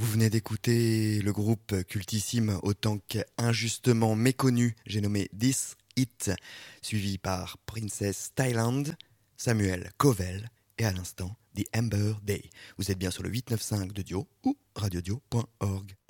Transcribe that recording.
Vous venez d'écouter le groupe cultissime autant qu'injustement méconnu, j'ai nommé This It, suivi par Princess Thailand, Samuel Covell et à l'instant The Amber Day. Vous êtes bien sur le 895 de Dio ou radiodio.org.